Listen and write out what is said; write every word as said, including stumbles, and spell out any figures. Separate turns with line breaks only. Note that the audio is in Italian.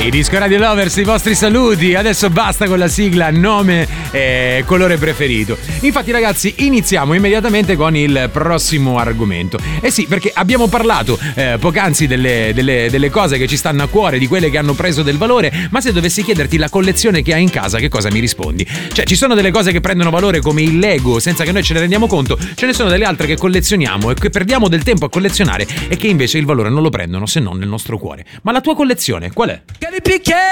I Disco Radio Lovers, i vostri saluti. Adesso basta con la sigla nome e colore preferito. Infatti ragazzi, iniziamo immediatamente con il prossimo argomento. Eh sì, perché abbiamo parlato eh, poc'anzi delle, delle, delle cose che ci stanno a cuore, di quelle che hanno preso del valore. Ma se dovessi chiederti la collezione che hai in casa, che cosa mi rispondi? Cioè, ci sono delle cose che prendono valore come il Lego senza che noi ce ne rendiamo conto. Ce ne sono delle altre che collezioniamo e che perdiamo del tempo a collezionare e che invece il valore non lo prendono se non nel nostro cuore. Ma la tua collezione qual è?